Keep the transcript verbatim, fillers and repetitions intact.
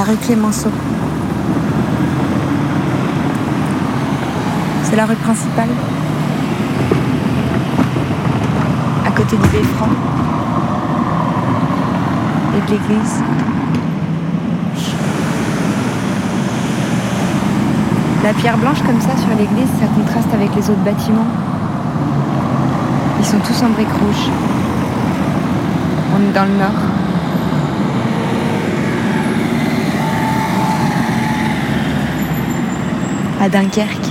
la rue Clémenceau. C'est la rue principale, à côté du beffroi et de l'église. La pierre blanche comme ça sur l'église, ça contraste avec les autres bâtiments. Ils sont tous en briques rouges. On est dans le nord. À Dunkerque.